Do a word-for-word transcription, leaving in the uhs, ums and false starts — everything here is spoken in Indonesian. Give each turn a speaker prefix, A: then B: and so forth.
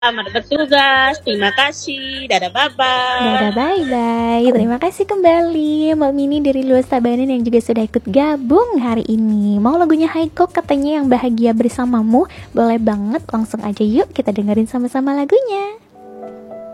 A: Selamat bertugas. Terima kasih. Dadah, bye-bye.
B: Dadah, bye-bye. Terima kasih kembali Mbak Mini dari Luas Tabanan yang juga sudah ikut gabung hari ini. Mau lagunya Haikok katanya yang bahagia bersamamu? Boleh banget, langsung aja yuk kita dengerin sama-sama lagunya.